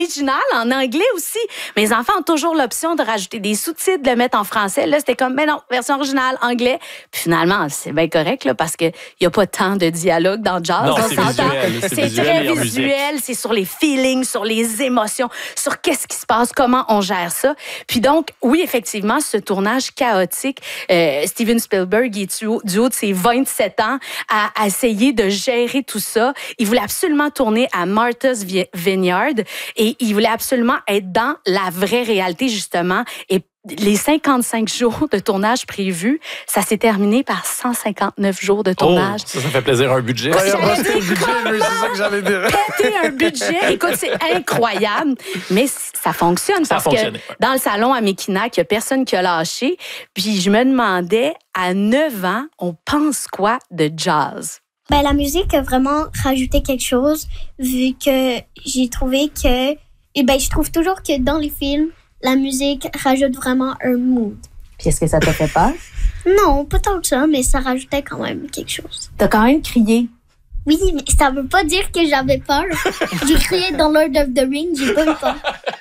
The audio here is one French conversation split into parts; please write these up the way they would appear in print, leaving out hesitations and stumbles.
original en anglais aussi. Mes enfants ont toujours l'option de rajouter des sous-titres, de le mettre en français. Là, c'était comme, ben non, version originale, anglais. Puis finalement, c'est bien correct, là, parce qu'il n'y a pas tant de dialogue dans le jazz. Non, on c'est s'entend. visuel. C'est très visuel. C'est sur les feelings, sur les émotions, sur qu'est-ce qui se passe, comment on gère ça. Puis donc, oui, effectivement, ce tournage chaotique, Steven Spielberg, il est du haut de ses 27 ans à essayer de gérer tout ça. Il voulait absolument tourner à Martha's Vineyard et il voulait absolument être dans la vraie réalité, justement. Et les 55 jours de tournage prévus, ça s'est terminé par 159 jours de tournage. Oh, ça fait plaisir, un budget. Ouais, c'est ça que j'allais dire. Péter un budget. Écoute, c'est incroyable, mais ça fonctionne. Parce que dans le salon à Mekinac, il n'y a personne qui a lâché. Puis je me demandais, à 9 ans, on pense quoi de jazz? Ben, la musique a vraiment rajouté quelque chose, vu que j'ai trouvé que... Et ben, je trouve toujours que dans les films, la musique rajoute vraiment un mood. Puis est-ce que ça t'a fait peur? Non, pas tant que ça, mais ça rajoutait quand même quelque chose. T'as quand même crié. Oui, mais ça veut pas dire que j'avais peur. J'ai crié dans Lord of the Rings, j'ai pas eu peur.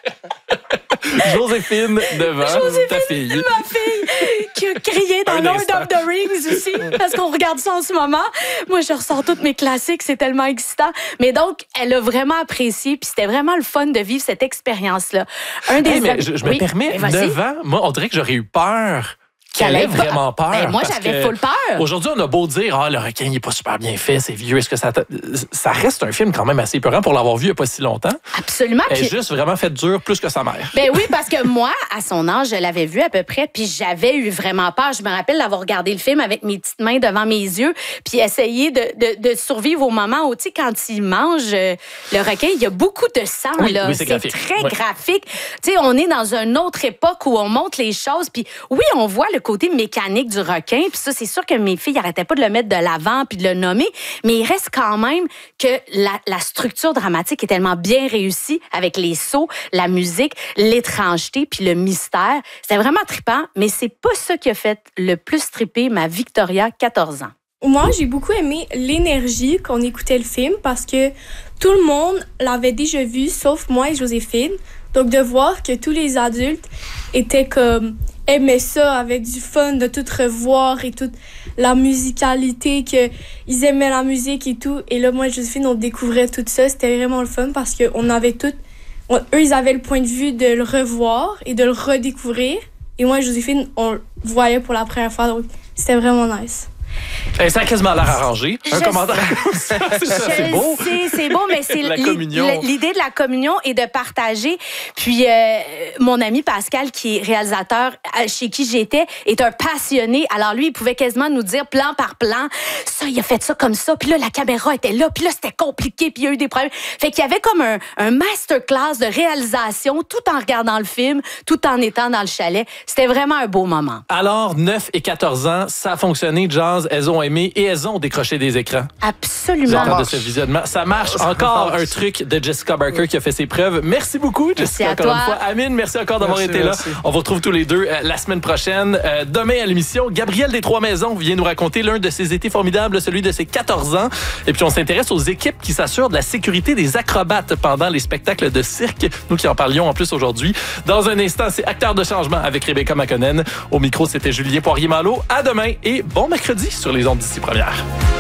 Joséphine devant ta fille. Ma fille qui a crié dans Lord of the Rings aussi, parce qu'on regarde ça en ce moment. Moi, je ressors toutes mes classiques, c'est tellement excitant. Mais donc, elle a vraiment apprécié, puis c'était vraiment le fun de vivre cette expérience-là. Mais je me permets, 9 ans, moi, on dirait que j'aurais eu peur. Qu'elle ait vraiment peur. Ben, moi, j'avais full peur. Aujourd'hui, on a beau dire, le requin, il n'est pas super bien fait, c'est vieux. Est-ce que ça reste un film quand même assez épeurant pour l'avoir vu il n'y a pas si longtemps? Absolument. Elle est juste vraiment fait dur plus que sa mère. Ben oui, parce que moi, à son âge, je l'avais vu à peu près, puis j'avais eu vraiment peur. Je me rappelle d'avoir regardé le film avec mes petites mains devant mes yeux, puis essayer de survivre au moment où, tu sais, quand il mange le requin, il y a beaucoup de sang, là. Oui, c'est graphique. Très graphique. Tu sais, on est dans une autre époque où on montre les choses, puis oui, on voit le côté mécanique du requin, puis ça, c'est sûr que mes filles n'arrêtaient pas de le mettre de l'avant puis de le nommer, mais il reste quand même que la structure dramatique est tellement bien réussie avec les sauts, la musique, l'étrangeté puis le mystère. C'était vraiment trippant, mais c'est pas ça qui a fait le plus tripper ma Victoria, 14 ans. Moi, j'ai beaucoup aimé l'énergie qu'on écoutait le film parce que tout le monde l'avait déjà vu, sauf moi et Joséphine. Donc, de voir que tous les adultes étaient comme... aimaient ça, avec du fun, de tout revoir et toute la musicalité, qu'ils aimaient la musique et tout. Et là, moi et Joséphine, on découvrait tout ça. C'était vraiment le fun parce qu'on avait tout... eux, ils avaient le point de vue de le revoir et de le redécouvrir. Et moi et Joséphine, on le voyait pour la première fois. Donc, c'était vraiment nice. Ça a quasiment l'air arrangé. Un commentaire comme ça, c'est beau. C'est beau, mais c'est l'idée de la communion et de partager. Puis, mon ami Pascal, qui est réalisateur chez qui j'étais, est un passionné. Alors, lui, il pouvait quasiment nous dire plan par plan, ça, il a fait ça comme ça. Puis là, la caméra était là. Puis là, c'était compliqué. Puis il y a eu des problèmes. Fait qu'il y avait comme un masterclass de réalisation tout en regardant le film, tout en étant dans le chalet. C'était vraiment un beau moment. Alors, 9 et 14 ans, ça a fonctionné, Jazz. Elles ont aimé et elles ont décroché des écrans. Absolument. De ce visionnement. Ça marche. Encore un truc de Jessica Barker qui a fait ses preuves. Merci beaucoup, Jessica, encore une fois. Amine, merci encore d'avoir été là. On vous retrouve tous les deux la semaine prochaine. Demain à l'émission, Gabriel des Trois-Maisons vient nous raconter l'un de ses étés formidables, celui de ses 14 ans. Et puis, on s'intéresse aux équipes qui s'assurent de la sécurité des acrobates pendant les spectacles de cirque. Nous qui en parlions en plus aujourd'hui. Dans un instant, c'est Acteurs de changement avec Rebecca McConnell. Au micro, c'était Julien Poirier-Malo. À demain et bon mercredi sur les ondes d'ici Première.